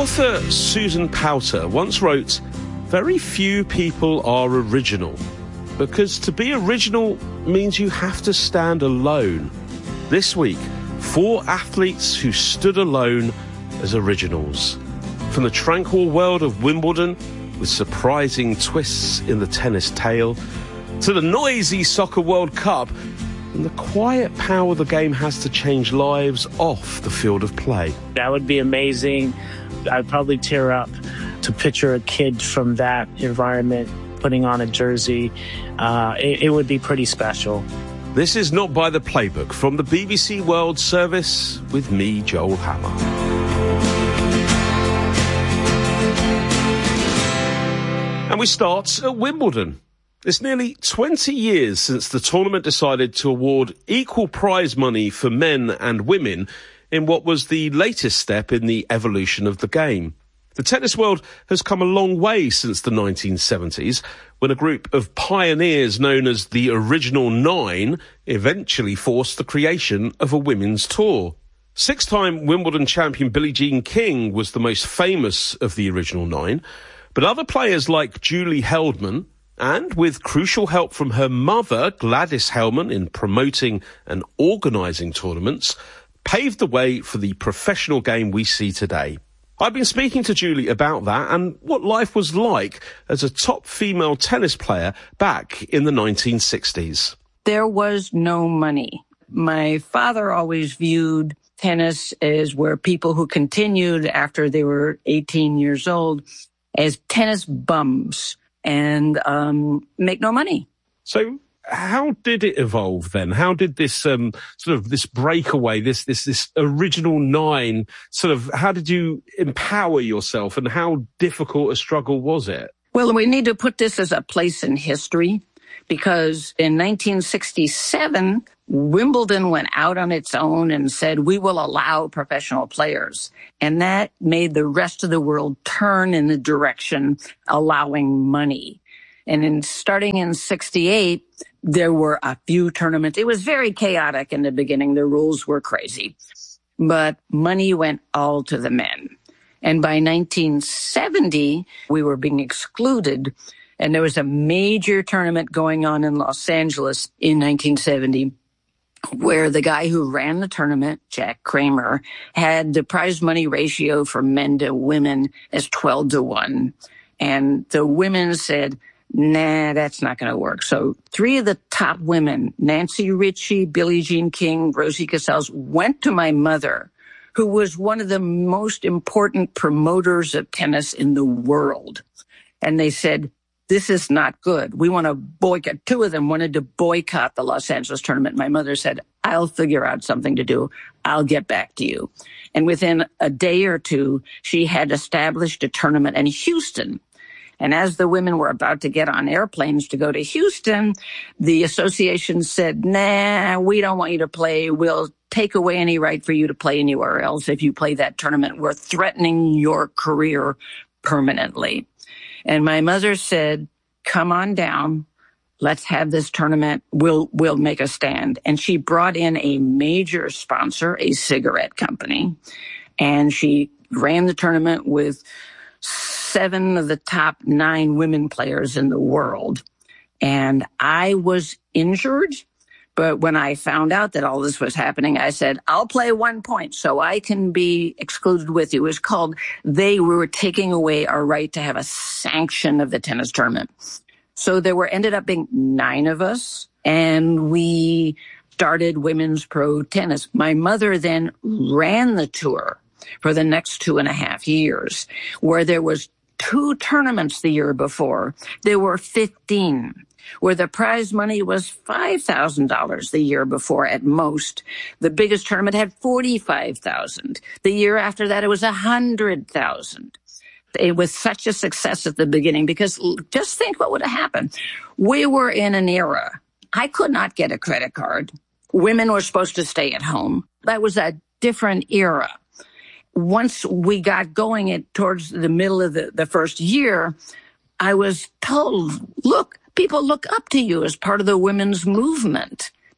Author Susan Powter once wrote, "Very few people are original, because to be original means you have to stand alone." This week, 4 athletes who stood alone as originals. From the tranquil world of Wimbledon, with surprising twists in the tennis tale, to the noisy Soccer World Cup, and the quiet power the game has to change lives off the field of play. That would be amazing. I'd probably tear up to picture a kid from that environment putting on a jersey. It would be pretty special. This is Not By the Playbook from the BBC World Service with me, Joel Hammer. And we start at Wimbledon. It's nearly 20 years since the tournament decided to award equal prize money for men and women in what was the latest step in the evolution of the game. The tennis world has come a long way since the 1970s, when a group of pioneers known as the Original Nine eventually forced the creation of a women's tour. 6-time Wimbledon champion Billie Jean King was the most famous of the Original Nine, but other players like Julie Heldman, and with crucial help from her mother, Gladys Hellman, in promoting and organising tournaments, paved the way for the professional game we see today. I've been speaking to Julie about that and what life was like as a top female tennis player back in the 1960s. There was no money. My father always viewed tennis as where people who continued after they were 18 years old as tennis bums and make no money. So how did it evolve then? How did this sort of this breakaway, this Original Nine, sort of, how did you empower yourself and how difficult a struggle was it? Well, we need to put this as a place in history because in 1967, Wimbledon went out on its own and said, we will allow professional players. And that made the rest of the world turn in the direction allowing money. And starting in 68, there were a few tournaments. It was very chaotic in the beginning. The rules were crazy. But money went all to the men. And by 1970, we were being excluded. And there was a major tournament going on in Los Angeles in 1970 where the guy who ran the tournament, Jack Kramer, had the prize money ratio for men to women as 12-1. And the women said, nah, that's not going to work. So 3 of the top women, Nancy Ritchie, Billie Jean King, Rosie Casals, went to my mother, who was one of the most important promoters of tennis in the world. And they said, this is not good. We want to boycott. 2 of them wanted to boycott the Los Angeles tournament. My mother said, I'll figure out something to do. I'll get back to you. And within a day or 2, she had established a tournament in Houston. And as the women were about to get on airplanes to go to Houston, the association said, nah, we don't want you to play. We'll take away any right for you to play anywhere else. If you play that tournament, we're threatening your career permanently. And my mother said, come on down. Let's have this tournament. We'll make a stand. And she brought in a major sponsor, a cigarette company. And she ran the tournament with 7 of the top 9 women players in the world. And I was injured. But when I found out that all this was happening, I said, I'll play 1 point so I can be excluded with you. It was called, we were taking away our right to have a sanction of the tennis tournament. So there ended up being 9 of us, and we started women's pro tennis. My mother then ran the tour for the next 2.5 years, where there was 2 tournaments the year before. There were 15, where the prize money was $5,000 the year before at most. The biggest tournament had $45,000. The year after that, it was $100,000. It was such a success at the beginning because just think what would have happened. We were in an era. I could not get a credit card. Women were supposed to stay at home. That was a different era. Once we got going towards the middle of the first year, I was told, look, people look up to you as part of the women's movement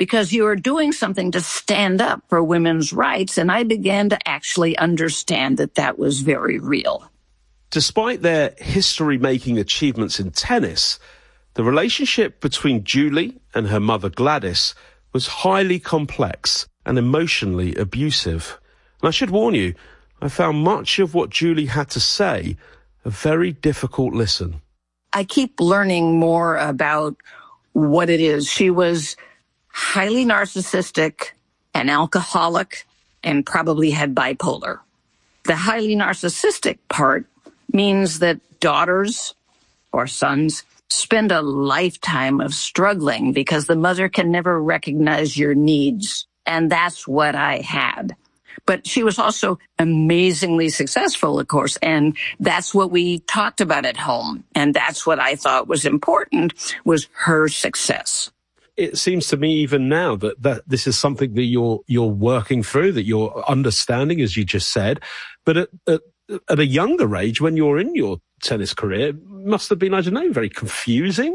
because you are doing something to stand up for women's rights. And I began to actually understand that that was very real. Despite their history-making achievements in tennis, the relationship between Julie and her mother Gladys was highly complex and emotionally abusive. And I should warn you, I found much of what Julie had to say a very difficult listen. I keep learning more about what it is. She was highly narcissistic, an alcoholic, and probably had bipolar. The highly narcissistic part means that daughters or sons spend a lifetime of struggling because the mother can never recognize your needs. And that's what I had. But she was also amazingly successful, of course, and that's what we talked about at home. And that's what I thought was important, was her success. It seems to me even now that this is something that you're working through, that you're understanding, as you just said. But at a younger age, when you're in your tennis career, it must have been, I don't know, very confusing.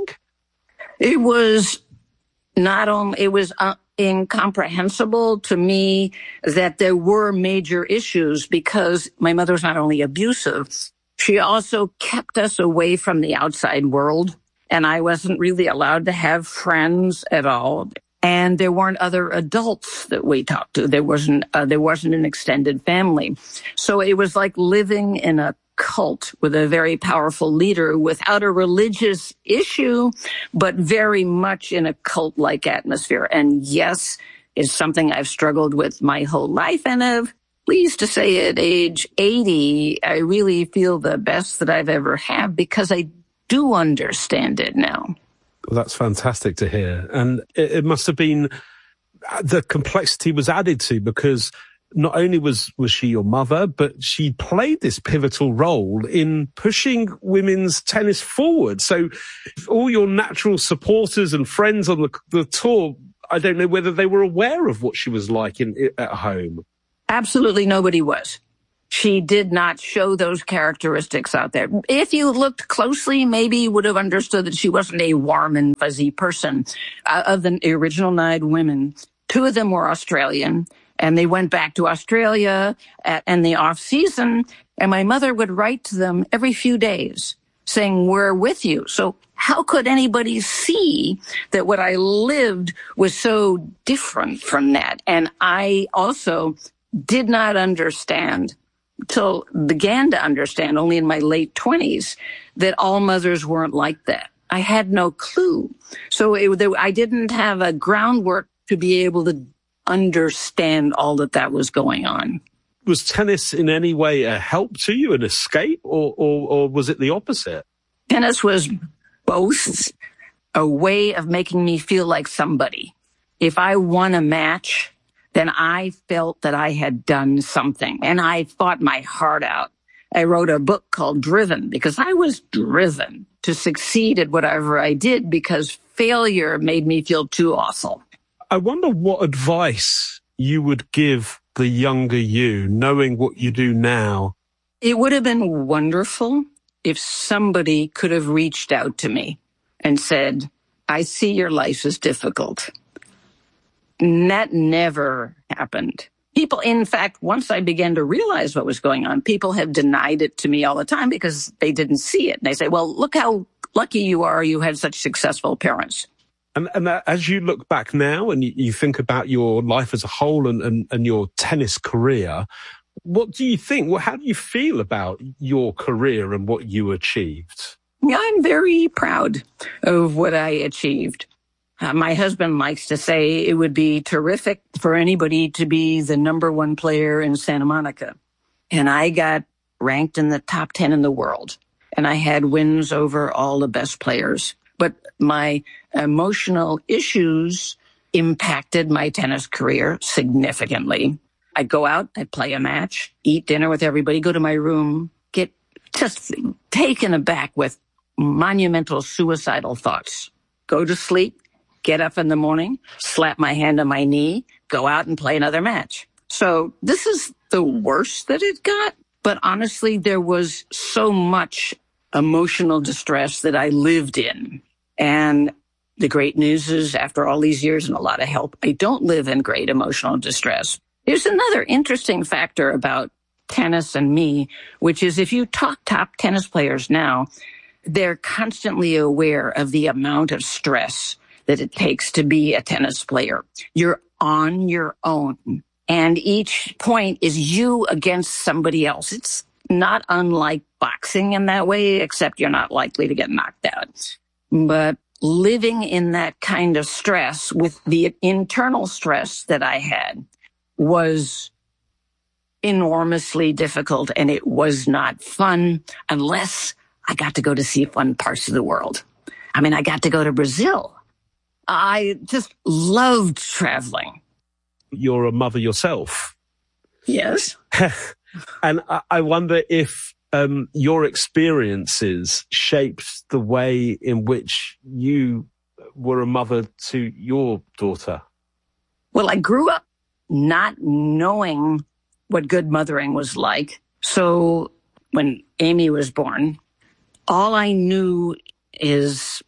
It was not only, it was incomprehensible to me that there were major issues because my mother was not only abusive, she also kept us away from the outside world. And I wasn't really allowed to have friends at all. And there weren't other adults that we talked to. There wasn't an extended family. So it was like living in a cult with a very powerful leader without a religious issue, but very much in a cult-like atmosphere. And yes, it's something I've struggled with my whole life. And I'm pleased to say at age 80, I really feel the best that I've ever had because I do understand it now. Well, that's fantastic to hear. And it must have been, the complexity was added to because not only was she your mother, but she played this pivotal role in pushing women's tennis forward. So all your natural supporters and friends on the tour, I don't know whether they were aware of what she was like at home. Absolutely nobody was. She did not show those characteristics out there. If you looked closely, maybe you would have understood that she wasn't a warm and fuzzy person. Of the original 9 women, 2 of them were Australian, and they went back to Australia in the off season, and my mother would write to them every few days saying, "We're with you." So how could anybody see that what I lived was so different from that? And I also did not understand till began to understand only in my late 20s that all mothers weren't like that. I had no clue. So I didn't have a groundwork to be able to understand all that was going on. Was tennis in any way a help to you, an escape, or was it the opposite? Tennis was both a way of making me feel like somebody. If I won a match, then I felt that I had done something, and I fought my heart out. I wrote a book called Driven because I was driven to succeed at whatever I did because failure made me feel too awful. I wonder what advice you would give the younger you, knowing what you do now. It would have been wonderful if somebody could have reached out to me and said, "I see your life is difficult." And that never happened. People, in fact, once I began to realize what was going on, people have denied it to me all the time because they didn't see it. And they say, "Well, look how lucky you are. You had such successful parents." And as you look back now and you think about your life as a whole and your tennis career, what do you think? How do you feel about your career and what you achieved? I'm very proud of what I achieved. My husband likes to say it would be terrific for anybody to be the number 1 player in Santa Monica. And I got ranked in the top 10 in the world. And I had wins over all the best players. But my emotional issues impacted my tennis career significantly. I'd go out, I'd play a match, eat dinner with everybody, go to my room, get just taken aback with monumental suicidal thoughts. Go to sleep, get up in the morning, slap my hand on my knee, go out and play another match. So this is the worst that it got. But honestly, there was so much emotional distress that I lived in. And The great news is, after all these years and a lot of help, I don't live in great emotional distress. There's another interesting factor about tennis and me, which is if you talk top tennis players now, they're constantly aware of the amount of stress that it takes to be a tennis player. You're on your own, and each point is you against somebody else. It's not unlike boxing in that way, except you're not likely to get knocked out. But living in that kind of stress with the internal stress that I had was enormously difficult, and it was not fun unless I got to go to see fun parts of the world. I mean, I got to go to Brazil. I just loved traveling. You're a mother yourself. Yes. And I wonder if your experiences shaped the way in which you were a mother to your daughter. Well, I grew up not knowing what good mothering was like. So when Amy was born, all I knew is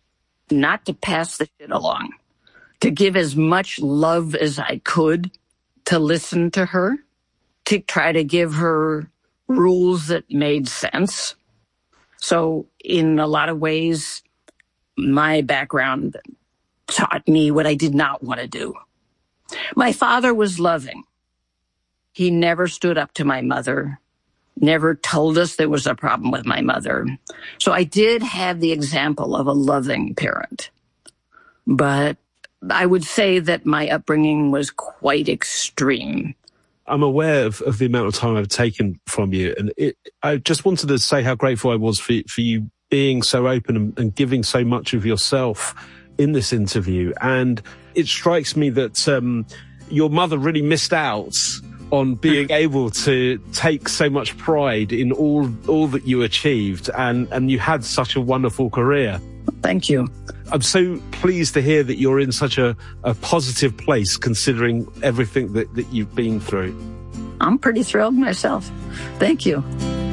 not to pass the shit along, to give as much love as I could, to listen to her, to try to give her rules that made sense. So in a lot of ways, my background taught me what I did not want to do. My father was loving. He never stood up to my mother, never told us there was a problem with my mother. So I did have the example of a loving parent. But I would say that my upbringing was quite extreme. I'm aware of the amount of time I've taken from you. And I just wanted to say how grateful I was for you being so open and giving so much of yourself in this interview. And it strikes me that your mother really missed out on being able to take so much pride in all that you achieved, and you had such a wonderful career. Thank you. I'm so pleased to hear that you're in such a positive place, considering everything that you've been through. I'm pretty thrilled myself. Thank you.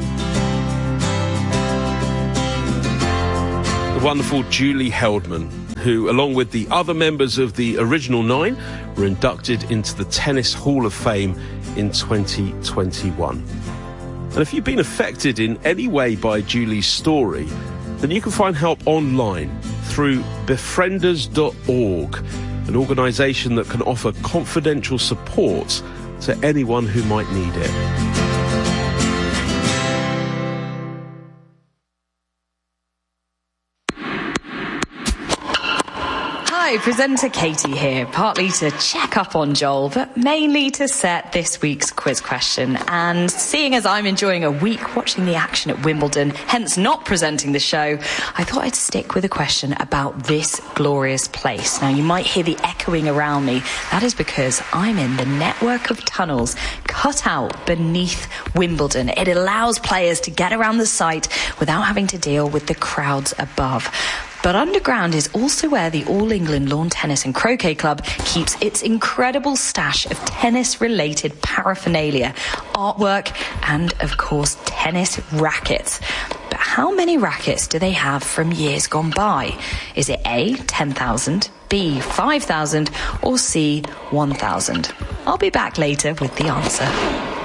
The wonderful Julie Heldman, who, along with the other members of the original 9, were inducted into the Tennis Hall of Fame in 2021. And if you've been affected in any way by Julie's story, then you can find help online through befrienders.org, an organisation that can offer confidential support to anyone who might need it. Hi, presenter Katie here, partly to check up on Joel, but mainly to set this week's quiz question. And seeing as I'm enjoying a week watching the action at Wimbledon, hence not presenting the show, I thought I'd stick with a question about this glorious place. Now, you might hear the echoing around me. That is because I'm in the network of tunnels cut out beneath Wimbledon. It allows players to get around the site without having to deal with the crowds above. But underground is also where the All England Lawn Tennis and Croquet Club keeps its incredible stash of tennis-related paraphernalia, artwork, and, of course, tennis rackets. But how many rackets do they have from years gone by? Is it A, 10,000, B, 5,000, or C, 1,000? I'll be back later with the answer.